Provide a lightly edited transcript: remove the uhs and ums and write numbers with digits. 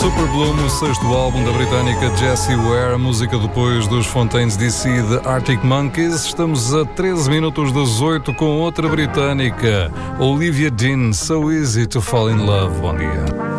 Super Bloom, o sexto álbum da britânica Jessie Ware, a música depois dos Fontaines DC e The Arctic Monkeys. Estamos a 13 minutos das 8 com outra britânica, Olivia Dean, So Easy to Fall in Love. Bom dia.